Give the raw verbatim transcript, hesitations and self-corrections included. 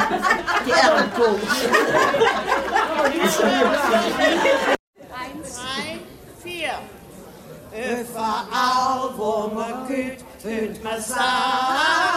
Die Ehrenpunkt. Eins, drei, vier. Überall, wo man geht, hört man sagen.